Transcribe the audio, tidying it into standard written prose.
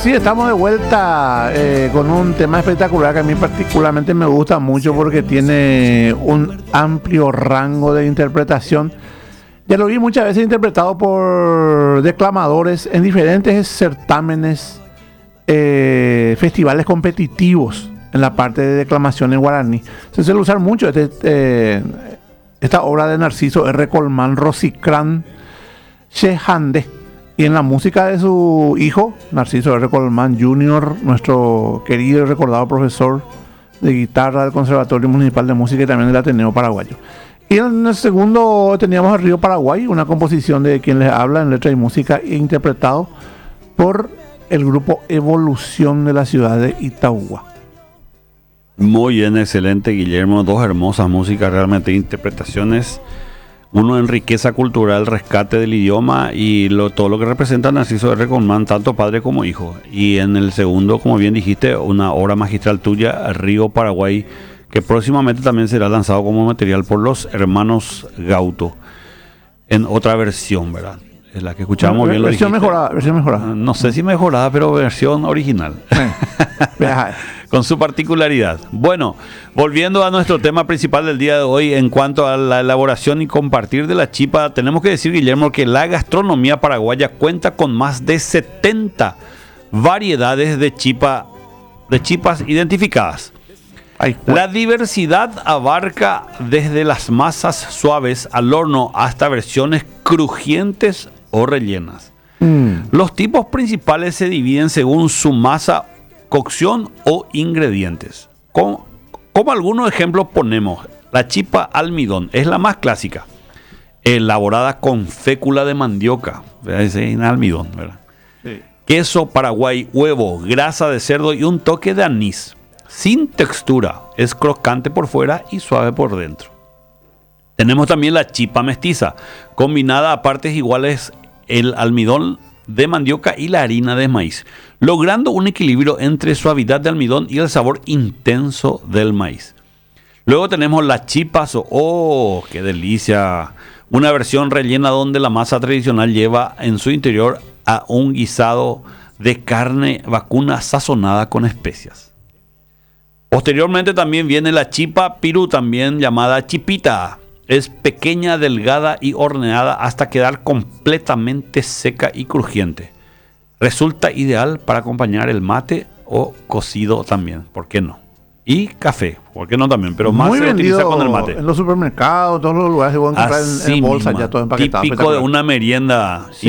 Sí, estamos de vuelta con un tema espectacular que a mí particularmente me gusta mucho porque tiene un amplio rango de interpretación. Ya lo vi muchas veces interpretado por declamadores en diferentes certámenes, festivales competitivos en la parte de declamación en guaraní. Se suele usar mucho esta obra de Narciso R. Colmán Rosicrán Shehande. Y en la música de su hijo, Narciso R. Colmán Jr., nuestro querido y recordado profesor de guitarra del Conservatorio Municipal de Música y también del Ateneo Paraguayo. Y en el segundo teníamos el Río Paraguay, una composición de quien les habla en letra y música, interpretado por el grupo Evolución de la ciudad de Itauguá. Muy bien, excelente, Guillermo. Dos hermosas músicas, realmente interpretaciones. Uno en riqueza cultural, rescate del idioma y todo lo que representa Narciso R. Colmán, tanto padre como hijo. Y en el segundo, como bien dijiste, una obra magistral tuya, Río Paraguay, que próximamente también será lanzado como material por los hermanos Gauto, en otra versión, ¿verdad? Es la que escuchamos bien. Versión mejorada. No sé si mejorada, pero versión original. Con su particularidad. Bueno, volviendo a nuestro tema principal del día de hoy, en cuanto a la elaboración y compartir de la chipa, tenemos que decir, Guillermo, que la gastronomía paraguaya cuenta con más de 70 variedades de chipas identificadas. La diversidad abarca desde las masas suaves al horno hasta versiones crujientes o rellenas. Los tipos principales se dividen según su masa, cocción o ingredientes. Como algunos ejemplos ponemos, la chipa almidón es la más clásica, elaborada con fécula de mandioca, es almidón, ¿verdad? Sí. Queso paraguay, huevo, grasa de cerdo y un toque de anís. Sin textura, es crocante por fuera y suave por dentro. Tenemos también la chipa mestiza, combinada a partes iguales el almidón de mandioca y la harina de maíz, logrando un equilibrio entre suavidad de almidón y el sabor intenso del maíz. Luego tenemos la chipazo, ¡oh, qué delicia! Una versión rellena donde la masa tradicional lleva en su interior a un guisado de carne vacuna sazonada con especias. Posteriormente también viene la chipa pirú, también llamada chipita. Es pequeña, delgada y horneada hasta quedar completamente seca y crujiente. Resulta ideal para acompañar el mate o cocido también, ¿por qué no? Y café, ¿por qué no también? Pero más se utiliza con el mate. En los supermercados, todos los lugares se pueden comprar en bolsa, ya todo empaquetado. Típico de una merienda.